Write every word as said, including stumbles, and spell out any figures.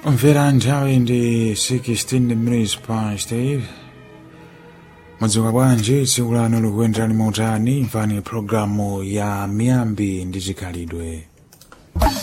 Mvera nthawi ndi sixteen minutes past eight. Mwadzuka bwanji, tsiku lanu likuyenderani motani? Imvani programu ya miyambi ndi chikhalidwe.